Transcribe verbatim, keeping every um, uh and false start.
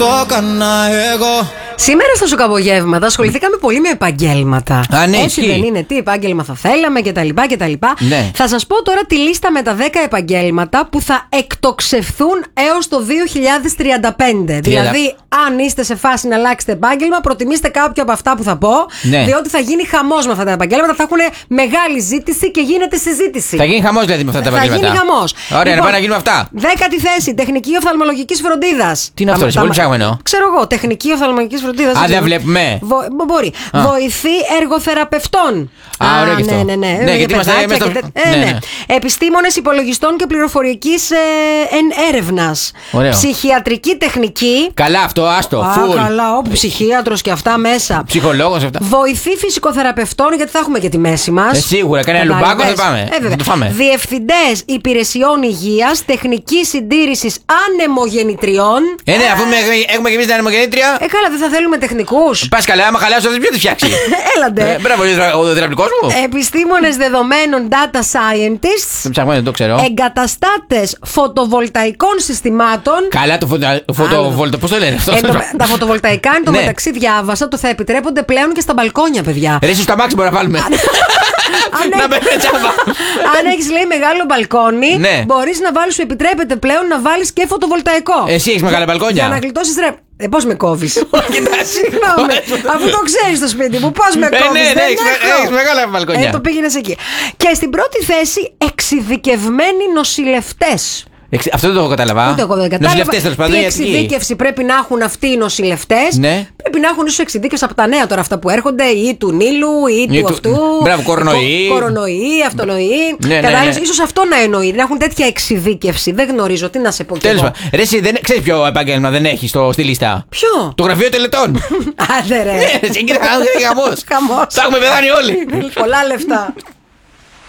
Το έκανα εγώ. Σήμερα στα σοκαβογεύματα ασχοληθήκαμε πολύ με επαγγέλματα. Α, ναι, έτσι ισχύει. δεν είναι? Τι επάγγελμα θα θέλαμε κτλ. κτλ. Ναι. Θα σας πω τώρα τη λίστα με τα δέκα επαγγέλματα που θα εκτοξευθούν έως το δύο χιλιάδες τριάντα πέντε. Τι Δηλαδή, έλα. αν είστε σε φάση να αλλάξετε επάγγελμα, προτιμήστε κάποιο από αυτά που θα πω. Ναι. Διότι θα γίνει χαμός με αυτά τα επαγγέλματα, θα έχουν μεγάλη ζήτηση και γίνεται συζήτηση. Θα γίνει χαμός δηλαδή με αυτά τα Θα επαγγέλματα. γίνει χαμός. Ωραία, Λοιπόν, να πάμε να γίνουμε αυτά. Δέκατη θέση, τεχνική οφθαλμολογικής φροντίδας. Τι είναι αυτό, Τα- εσύ, τα- πολύ ψάχνω. Ξέρω εγώ, τεχνική οφθαλμολογικής φροντίδας. Α, δεν βλέπουμε. Βο- μπορεί. Α. Βοηθή εργοθεραπευτών. Α, ωραίο και αυτό. ναι, ναι, ναι. Ναι, Για γιατί είμαστε παιδάκια μέσα και στο- τε- ε, ναι, ναι. ναι. Επιστήμονες υπολογιστών και πληροφορικής ε, εν έρευνας. Ωραίο. Ψυχιατρική τεχνική. Καλά αυτό, άστο. Α, Φουλ. καλά, όπου ψυχίατρος και αυτά μέσα. Ψυχολόγος αυτά. Βοηθή φυσικοθεραπευτών, γιατί θα έχουμε και τη μέση μας. Ε, σίγουρα, κάνει ένα Κατάλαβες. λουμπάκο, θα πάμε. Ε, βέβαια. Θα το φάμε. Διευθυντές υπηρεσιών υγείας, τεχνική συντήρησης ανεμογεννητριών. Ε, ναι, αφού με- έχουμε και εμείς την ανεμογεννήτρια. Ε, καλά, δεν θα θέλουμε τεχνικούς. Πας καλά, άμα χαλάσει, δεν ποιο τη φτιάξει. Έλαντε. Ε, Μπράβο, ο θεραπευτικός μου. Επιστήμονες δεδομένων, data scientists. Δεν ψάχνω, δεν το ξέρω. Εγκαταστάτες φωτοβολταϊκών συστημάτων. Καλά το φωτα- φωτοβολτο. Πώς το λένε αυτό. Εν τω με- τα φωτοβολταϊκά εν τω Ναι. μεταξύ διάβασα ότι θα επιτρέπονται πλέον και στα μπαλκόνια, παιδιά. Ρε, εσύ στο αμάξι μπορεί να βάλουμε. Αν Να έχ- μπαίνει τσάμπα. Αν έχει, λέει, μεγάλο μπαλκόνι, Ναι. μπορείς να βάλεις, σου επιτρέπεται πλέον να βάλεις και φωτοβολταϊκό. Εσύ έχεις μεγάλα Για να μπαλκόνια. γλιτώσεις ρε. Ε, πώς με κόβεις. Κοιτάξτε. Συγγνώμη. Αφού το ξέρεις στο σπίτι μου, πώς με Ε, κόβεις. ναι, ναι, δεν έχεις με- έχω. έχεις μεγάλα μπαλκόνια. Ε, το πήγαινες εκεί. Και στην πρώτη θέση, εξειδικευμένοι νοσηλευτές. Εξ- Αυτό δεν το έχω καταλαβα. Ούτε εγώ δεν κατάλαβα. Νοσηλευτές τέλος πάντων. Τι ιατρικοί. εξειδίκευση πρέπει να έχουν αυτοί οι νοσηλευτές. Ναι. Πρέπει να έχουν ίσως εξειδίκευση από τα νέα τώρα αυτά που έρχονται, ή του Νείλου, ή Ή του του- αυτού. μπράβο, κορονοϊή. Κο- Κορονοϊή, αυτονοϊή. Ναι, ναι, Κατάλαβες, ναι. ίσως αυτό να εννοεί. Να έχουν τέτοια εξειδίκευση. Δεν γνωρίζω, τι να σε πω κι Τέλος εγώ. πάντων. Ρε, εσύ δεν ξέρεις ποιο επάγγελμα δεν έχει στο, στη λίστα. Ποιο? Το γραφείο τελετών. Άντε ρε. Εκεί θα κάνουμε χαμός. Χαμός. Θα έχουμε πεθάνει όλοι. Πολλά λεφτά.